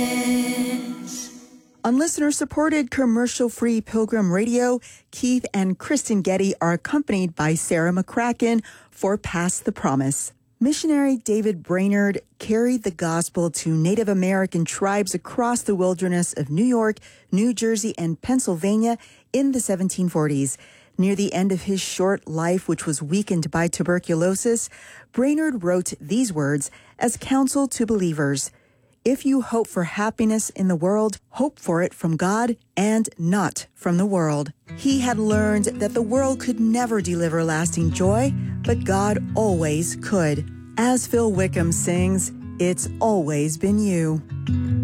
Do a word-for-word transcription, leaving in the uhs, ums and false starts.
On listener-supported, commercial-free Pilgrim Radio, Keith and Kristen Getty are accompanied by Sarah McCracken for Pass the Promise. Missionary David Brainerd carried the gospel to Native American tribes across the wilderness of New York, New Jersey, and Pennsylvania in the seventeen forties. Near the end of his short life, which was weakened by tuberculosis, Brainerd wrote these words as counsel to believers: "If you hope for happiness in the world, hope for it from God and not from the world." He had learned that the world could never deliver lasting joy, but God always could. As Phil Wickham sings, "It's always been you."